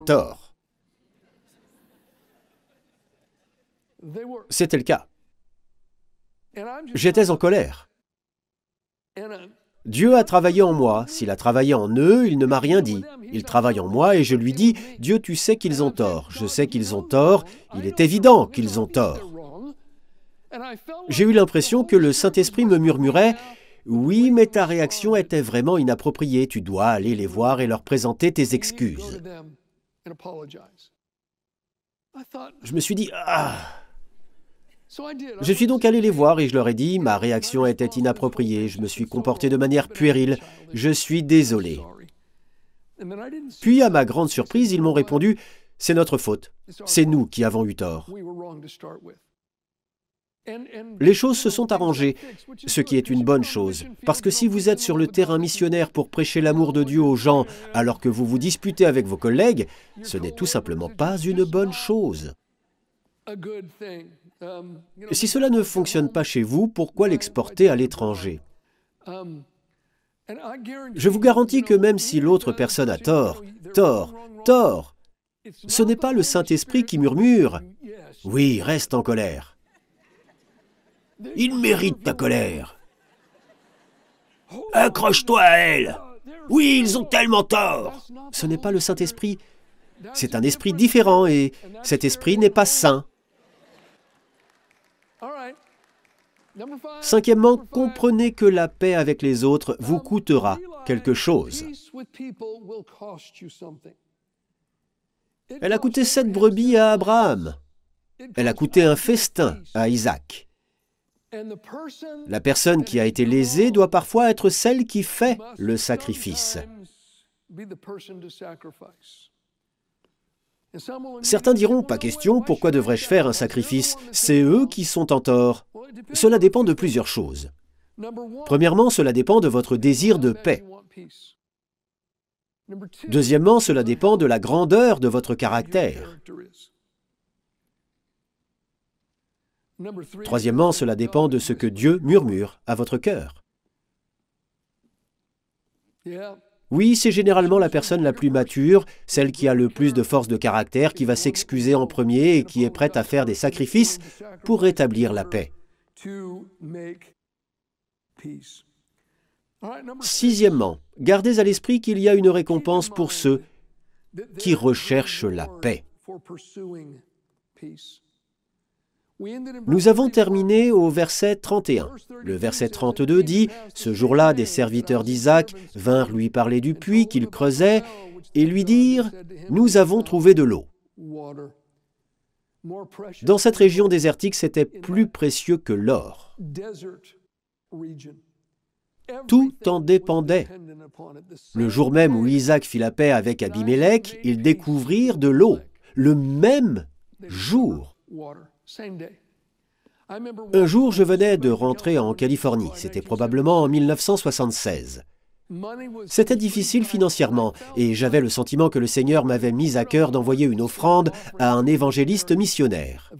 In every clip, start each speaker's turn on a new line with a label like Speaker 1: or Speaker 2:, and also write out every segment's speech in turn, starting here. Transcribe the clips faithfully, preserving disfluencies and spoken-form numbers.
Speaker 1: tort. C'était le cas. J'étais en colère. Dieu a travaillé en moi. S'il a travaillé en eux, il ne m'a rien dit. Il travaille en moi et je lui dis, « Dieu, tu sais qu'ils ont tort. Je sais qu'ils ont tort. Il est évident qu'ils ont tort. » J'ai eu l'impression que le Saint-Esprit me murmurait, « Oui, mais ta réaction était vraiment inappropriée. Tu dois aller les voir et leur présenter tes excuses. » Je me suis dit, « Ah !» Je suis donc allé les voir et je leur ai dit, ma réaction était inappropriée, je me suis comporté de manière puérile, je suis désolé. Puis, à ma grande surprise, ils m'ont répondu, c'est notre faute, c'est nous qui avons eu tort. Les choses se sont arrangées, ce qui est une bonne chose, parce que si vous êtes sur le terrain missionnaire pour prêcher l'amour de Dieu aux gens alors que vous vous disputez avec vos collègues, ce n'est tout simplement pas une bonne chose. Si cela ne fonctionne pas chez vous, pourquoi l'exporter à l'étranger? Je vous garantis que même si l'autre personne a tort, tort, tort, ce n'est pas le Saint-Esprit qui murmure. Oui, reste en colère. Il mérite ta colère. Accroche-toi à elle. Oui, ils ont tellement tort. Ce n'est pas le Saint-Esprit. C'est un esprit différent et cet esprit n'est pas saint. Cinquièmement, comprenez que la paix avec les autres vous coûtera quelque chose. Elle a coûté sept brebis à Abraham. Elle a coûté un festin à Isaac. La personne qui a été lésée doit parfois être celle qui fait le sacrifice. Certains diront, pas question, pourquoi devrais-je faire un sacrifice? C'est eux qui sont en tort. Cela dépend de plusieurs choses. Premièrement, cela dépend de votre désir de paix. Deuxièmement, cela dépend de la grandeur de votre caractère. Troisièmement, cela dépend de ce que Dieu murmure à votre cœur. Oui, c'est généralement la personne la plus mature, celle qui a le plus de force de caractère, qui va s'excuser en premier et qui est prête à faire des sacrifices pour rétablir la paix. Sixièmement, gardez à l'esprit qu'il y a une récompense pour ceux qui recherchent la paix. Nous avons terminé au verset trente et un. Le verset trente-deux dit, « Ce jour-là, des serviteurs d'Isaac vinrent lui parler du puits qu'il creusait et lui dirent, « Nous avons trouvé de l'eau. » Dans cette région désertique, c'était plus précieux que l'or. Tout en dépendait. Le jour même où Isaac fit la paix avec Abimélec, ils découvrirent de l'eau, le même jour. Un jour, je venais de rentrer en Californie. C'était probablement en mille neuf cent soixante-seize. C'était difficile financièrement et j'avais le sentiment que le Seigneur m'avait mis à cœur d'envoyer une offrande à un évangéliste missionnaire.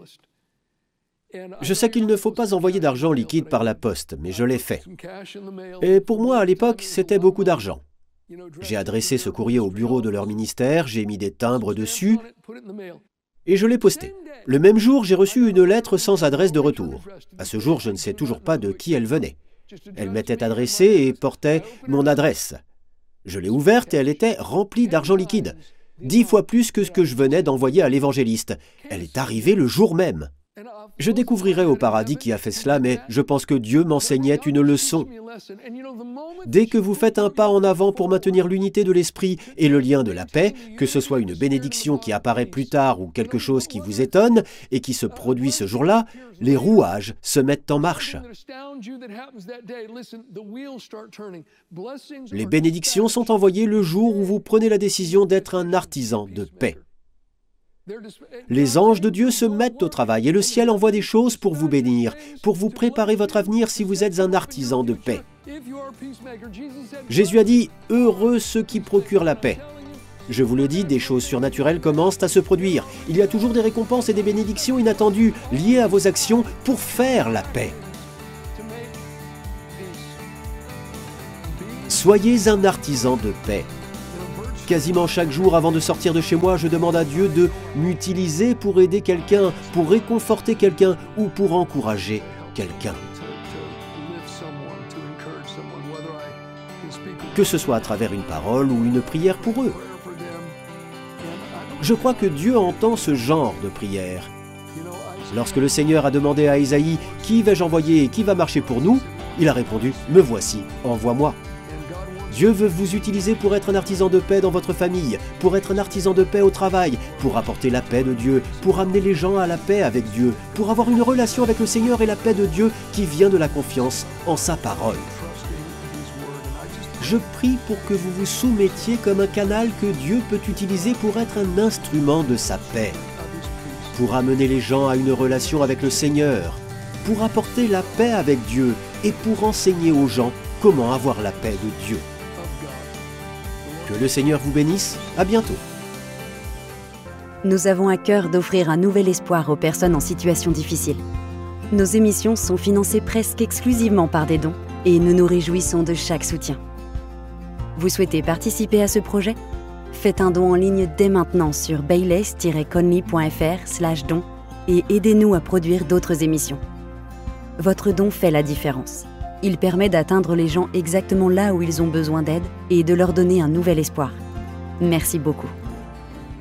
Speaker 1: Je sais qu'il ne faut pas envoyer d'argent liquide par la poste, mais je l'ai fait. Et pour moi, à l'époque, c'était beaucoup d'argent. J'ai adressé ce courrier au bureau de leur ministère, j'ai mis des timbres dessus et je l'ai posté. Le même jour, j'ai reçu une lettre sans adresse de retour. À ce jour, je ne sais toujours pas de qui elle venait. Elle m'était adressée et portait mon adresse. Je l'ai ouverte et elle était remplie d'argent liquide. Dix fois plus que ce que je venais d'envoyer à l'évangéliste. Elle est arrivée le jour même. Je découvrirai au paradis qui a fait cela, mais je pense que Dieu m'enseignait une leçon. Dès que vous faites un pas en avant pour maintenir l'unité de l'esprit et le lien de la paix, que ce soit une bénédiction qui apparaît plus tard ou quelque chose qui vous étonne et qui se produit ce jour-là, les rouages se mettent en marche. Les bénédictions sont envoyées le jour où vous prenez la décision d'être un artisan de paix. Les anges de Dieu se mettent au travail et le ciel envoie des choses pour vous bénir, pour vous préparer votre avenir si vous êtes un artisan de paix. Jésus a dit « Heureux ceux qui procurent la paix ». Je vous le dis, des choses surnaturelles commencent à se produire. Il y a toujours des récompenses et des bénédictions inattendues liées à vos actions pour faire la paix. Soyez un artisan de paix. Quasiment chaque jour avant de sortir de chez moi, je demande à Dieu de m'utiliser pour aider quelqu'un, pour réconforter quelqu'un ou pour encourager quelqu'un. Que ce soit à travers une parole ou une prière pour eux. Je crois que Dieu entend ce genre de prière. Lorsque le Seigneur a demandé à Ésaïe « Qui vais-je envoyer et qui va marcher pour nous ?» il a répondu « Me voici, envoie-moi ». Dieu veut vous utiliser pour être un artisan de paix dans votre famille, pour être un artisan de paix au travail, pour apporter la paix de Dieu, pour amener les gens à la paix avec Dieu, pour avoir une relation avec le Seigneur et la paix de Dieu qui vient de la confiance en sa parole. Je prie pour que vous vous soumettiez comme un canal que Dieu peut utiliser pour être un instrument de sa paix, pour amener les gens à une relation avec le Seigneur, pour apporter la paix avec Dieu et pour enseigner aux gens comment avoir la paix de Dieu. Que le Seigneur vous bénisse, à bientôt.
Speaker 2: Nous avons à cœur d'offrir un nouvel espoir aux personnes en situation difficile. Nos émissions sont financées presque exclusivement par des dons et nous nous réjouissons de chaque soutien. Vous souhaitez participer à ce projet? Faites un don en ligne dès maintenant sur bayles tiret conley point f r slash don et aidez-nous à produire d'autres émissions. Votre don fait la différence. Il permet d'atteindre les gens exactement là où ils ont besoin d'aide et de leur donner un nouvel espoir. Merci beaucoup.